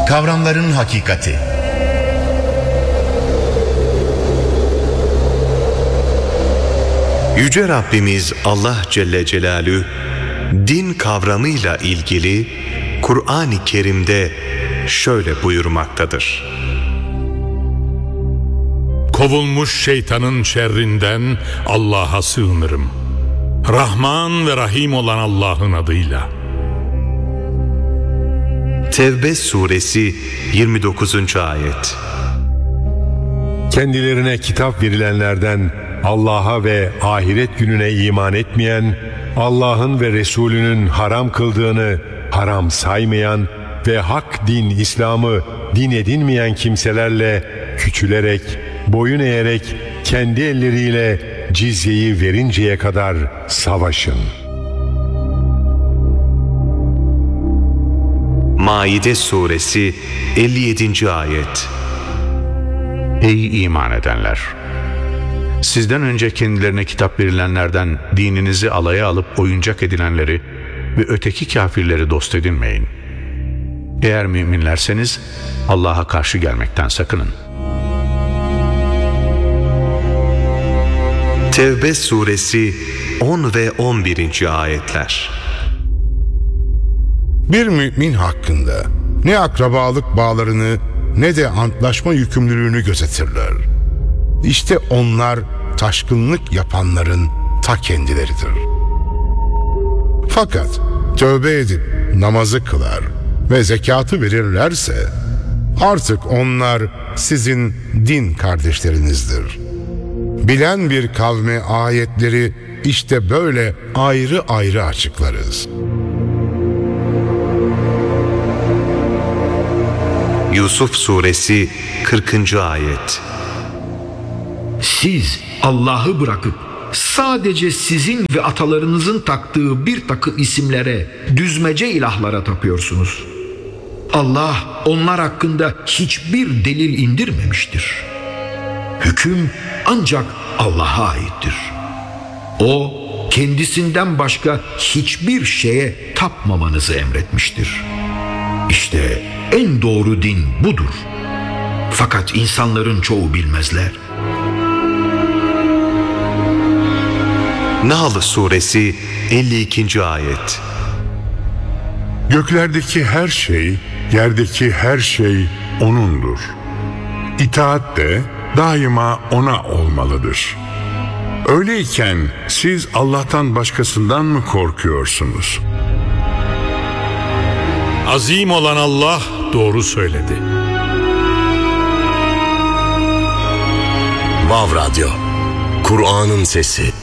Kavramların hakikati. Yüce Rabbimiz Allah Celle Celaluhu din kavramıyla ilgili Kur'an-ı Kerim'de şöyle buyurmaktadır. Kovulmuş şeytanın şerrinden Allah'a sığınırım. Rahman ve Rahim olan Allah'ın adıyla. Tevbe suresi 29. ayet. Kendilerine kitap verilenlerden Allah'a ve ahiret gününe iman etmeyen, Allah'ın ve Resulünün haram kıldığını haram saymayan ve hak din İslam'ı din edinmeyen kimselerle küçülerek, boyun eğerek kendi elleriyle cizyeyi verinceye kadar savaşın. Maide suresi 57. ayet. Ey iman edenler! Sizden önce kendilerine kitap verilenlerden dininizi alaya alıp oyuncak edinenleri ve öteki kafirleri dost edinmeyin. Eğer müminlerseniz Allah'a karşı gelmekten sakının. Tevbe suresi 10 ve 11. ayetler. Bir mümin hakkında ne akrabalık bağlarını ne de antlaşma yükümlülüğünü gözetirler. İşte onlar taşkınlık yapanların ta kendileridir. Fakat tövbe edip namazı kılar ve zekatı verirlerse artık onlar sizin din kardeşlerinizdir. Bilen bir kavme ayetleri işte böyle ayrı ayrı açıklarız. Yusuf suresi 40. ayet. Siz Allah'ı bırakıp sadece sizin ve atalarınızın taktığı bir takım isimlere, düzmece ilahlara tapıyorsunuz. Allah onlar hakkında hiçbir delil indirmemiştir. Hüküm ancak Allah'a aittir. O, kendisinden başka hiçbir şeye tapmamanızı emretmiştir. İşte en doğru din budur. Fakat insanların çoğu bilmezler. Nahl suresi 52. ayet. Göklerdeki her şey, yerdeki her şey O'nundur. İtaat de daima O'na olmalıdır. Öyleyken siz Allah'tan başkasından mı korkuyorsunuz? Azim olan Allah doğru söyledi. Vav Radyo, Kur'an'ın sesi.